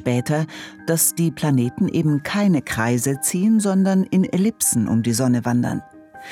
später, dass die Planeten eben keine Kreise ziehen, sondern in Ellipsen um die Sonne wandern.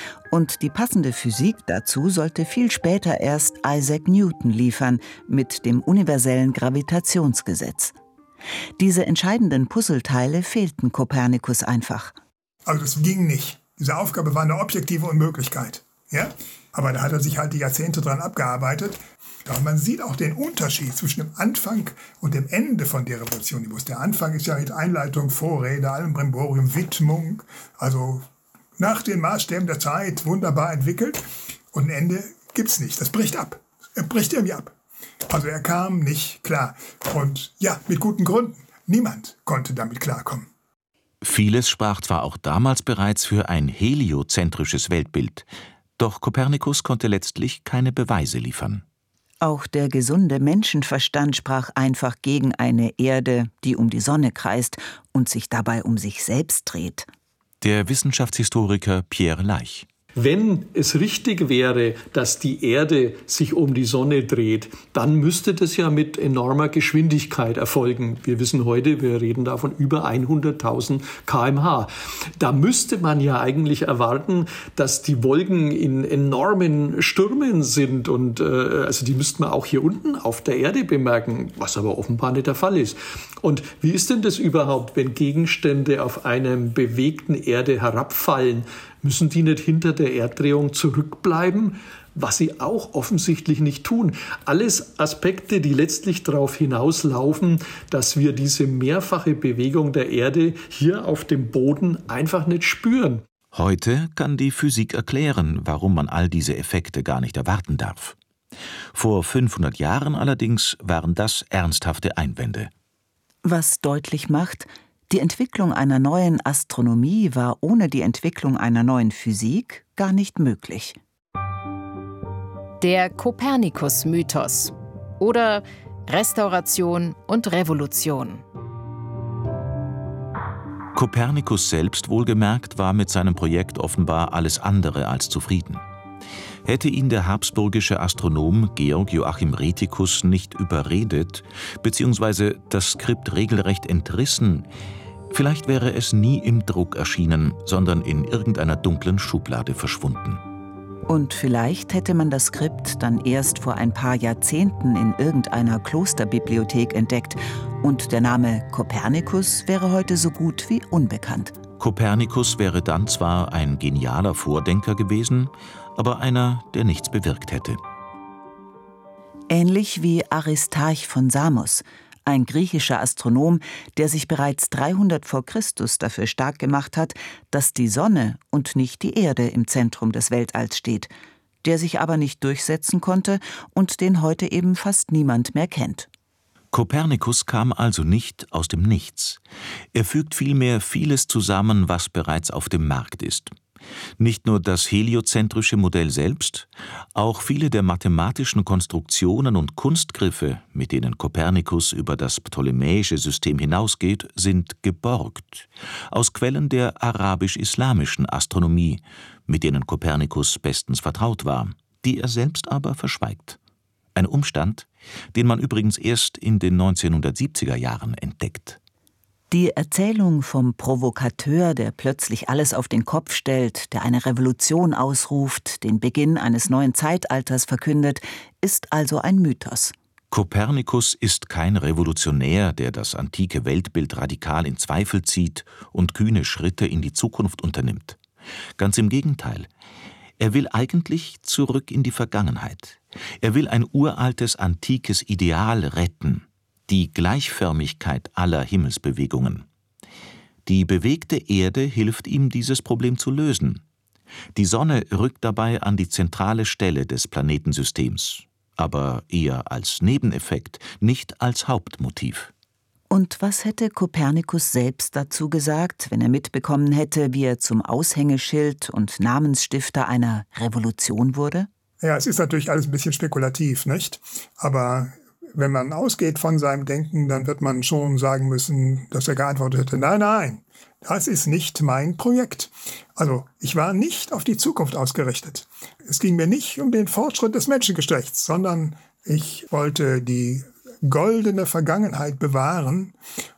Und die passende Physik dazu sollte viel später erst Isaac Newton liefern mit dem universellen Gravitationsgesetz. Diese entscheidenden Puzzleteile fehlten Kopernikus einfach. Also das ging nicht. Diese Aufgabe war eine objektive Unmöglichkeit. Ja? Aber da hat er sich halt die Jahrzehnte dran abgearbeitet. Und man sieht auch den Unterschied zwischen dem Anfang und dem Ende von der Revolution. Der Anfang ist ja mit Einleitung, Vorrede, allem Brimborium, Widmung, also nach den Maßstäben der Zeit wunderbar entwickelt. Und ein Ende gibt's nicht. Das bricht ab. Er bricht irgendwie ab. Also er kam nicht klar. Und ja, mit guten Gründen. Niemand konnte damit klarkommen. Vieles sprach zwar auch damals bereits für ein heliozentrisches Weltbild, doch Kopernikus konnte letztlich keine Beweise liefern. Auch der gesunde Menschenverstand sprach einfach gegen eine Erde, die um die Sonne kreist und sich dabei um sich selbst dreht. Der Wissenschaftshistoriker Pierre Leich. Wenn es richtig wäre, dass die Erde sich um die Sonne dreht, dann müsste das ja mit enormer Geschwindigkeit erfolgen. Wir wissen heute, wir reden da von über 100.000 km/h. Da müsste man ja eigentlich erwarten, dass die Wolken in enormen Stürmen sind. Und also die müsste man auch hier unten auf der Erde bemerken, was aber offenbar nicht der Fall ist. Und wie ist denn das überhaupt, wenn Gegenstände auf einem bewegten Erde herabfallen? Müssen die nicht hinter der Erddrehung zurückbleiben? Was sie auch offensichtlich nicht tun. Alles Aspekte, die letztlich darauf hinauslaufen, dass wir diese mehrfache Bewegung der Erde hier auf dem Boden einfach nicht spüren. Heute kann die Physik erklären, warum man all diese Effekte gar nicht erwarten darf. Vor 500 Jahren allerdings waren das ernsthafte Einwände. Was deutlich macht, die Entwicklung einer neuen Astronomie war ohne die Entwicklung einer neuen Physik gar nicht möglich. Der Kopernikus-Mythos oder Restauration und Revolution. Kopernikus selbst, wohlgemerkt, war mit seinem Projekt offenbar alles andere als zufrieden. Hätte ihn der habsburgische Astronom Georg Joachim Rheticus nicht überredet, beziehungsweise das Skript regelrecht entrissen, vielleicht wäre es nie im Druck erschienen, sondern in irgendeiner dunklen Schublade verschwunden. Und vielleicht hätte man das Skript dann erst vor ein paar Jahrzehnten in irgendeiner Klosterbibliothek entdeckt und der Name Kopernikus wäre heute so gut wie unbekannt. Kopernikus wäre dann zwar ein genialer Vordenker gewesen, aber einer, der nichts bewirkt hätte. Ähnlich wie Aristarch von Samos, ein griechischer Astronom, der sich bereits 300 vor Christus dafür stark gemacht hat, dass die Sonne und nicht die Erde im Zentrum des Weltalls steht, der sich aber nicht durchsetzen konnte und den heute eben fast niemand mehr kennt. Kopernikus kam also nicht aus dem Nichts. Er fügt vielmehr vieles zusammen, was bereits auf dem Markt ist. Nicht nur das heliozentrische Modell selbst, auch viele der mathematischen Konstruktionen und Kunstgriffe, mit denen Kopernikus über das ptolemäische System hinausgeht, sind geborgt aus Quellen der arabisch-islamischen Astronomie, mit denen Kopernikus bestens vertraut war, die er selbst aber verschweigt. Ein Umstand, den man übrigens erst in den 1970er Jahren entdeckt. Die Erzählung vom Provokateur, der plötzlich alles auf den Kopf stellt, der eine Revolution ausruft, den Beginn eines neuen Zeitalters verkündet, ist also ein Mythos. Kopernikus ist kein Revolutionär, der das antike Weltbild radikal in Zweifel zieht und kühne Schritte in die Zukunft unternimmt. Ganz im Gegenteil. Er will eigentlich zurück in die Vergangenheit. Er will ein uraltes, antikes Ideal retten. Die Gleichförmigkeit aller Himmelsbewegungen. Die bewegte Erde hilft ihm, dieses Problem zu lösen. Die Sonne rückt dabei an die zentrale Stelle des Planetensystems, aber eher als Nebeneffekt, nicht als Hauptmotiv. Und was hätte Kopernikus selbst dazu gesagt, wenn er mitbekommen hätte, wie er zum Aushängeschild und Namensstifter einer Revolution wurde? Ja, es ist natürlich alles ein bisschen spekulativ, nicht? Aber wenn man ausgeht von seinem Denken, dann wird man schon sagen müssen, dass er geantwortet hätte, nein, das ist nicht mein Projekt. Also ich war nicht auf die Zukunft ausgerichtet. Es ging mir nicht um den Fortschritt des Menschengeschlechts, sondern ich wollte die goldene Vergangenheit bewahren